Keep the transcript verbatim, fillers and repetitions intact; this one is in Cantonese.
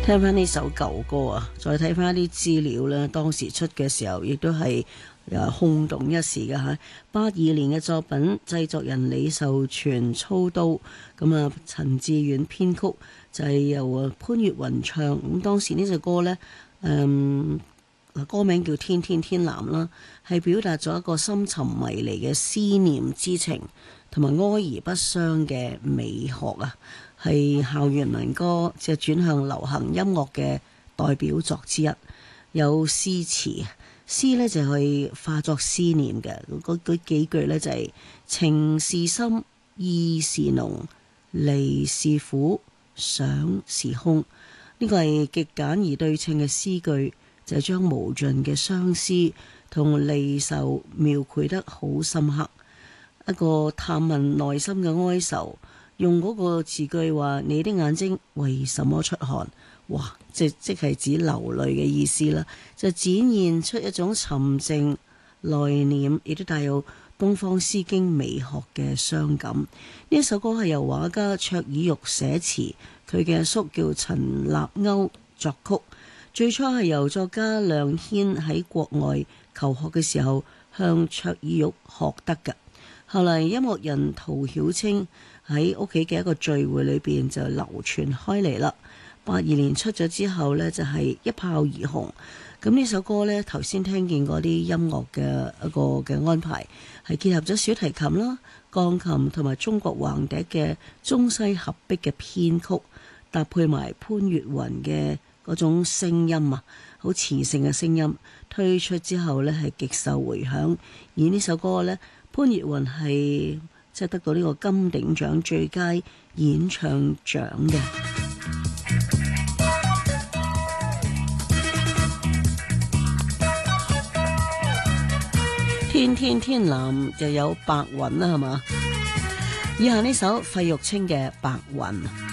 聽翻呢首舊歌啊，再睇翻啲資料咧，當時出嘅時候亦都係誒轟動一時嘅嚇。八二年嘅作品，製作人李壽全操刀，咁啊陳志遠編曲，就係、是、由潘越雲唱。咁當時呢隻歌呢，誒、嗯、歌名叫《天天天藍》啦，係表達咗一個深沉迷離嘅思念之情，同埋哀而不傷嘅美學啊！係校園民歌，即係轉向流行音樂嘅代表作之一。有詩詞，詩呢就係化作思念嘅，嗰嗰幾句呢就係、是、情是深，意是濃，離是苦，想是空。呢個係極簡而對稱嘅詩句，就係、是、將無盡嘅相思同離愁描繪得好深刻。一個探問內心嘅哀愁。用嗰個字句話，你的眼睛為什麼出汗？哇！即即係指流淚嘅意思啦，就展現出一種沉靜內斂，亦都帶有東方詩經美學嘅傷感。呢一首歌係由畫家卓爾玉寫詞，佢嘅阿叔叫陳立歐作曲。最初係由作家梁軒喺國外求學嘅時候向卓爾玉學得嘅。後嚟音樂人陶曉清喺屋企嘅一個聚會裏邊就流傳開嚟啦。八二年出咗之後呢，就係一炮而紅。咁呢首歌呢，頭先聽見嗰啲音樂嘅一個嘅安排，係結合咗小提琴啦、鋼琴同埋中國橫笛嘅中西合璧嘅編曲，搭配埋潘越雲嘅嗰種聲音啊，好磁性嘅聲音，推出之後呢，係極受迴響。而呢首歌呢，潘越雲係即係得到呢個金鼎獎最佳演唱獎嘅。天天天藍就有白雲啦，係嘛？以下呢首費玉清嘅《白雲》。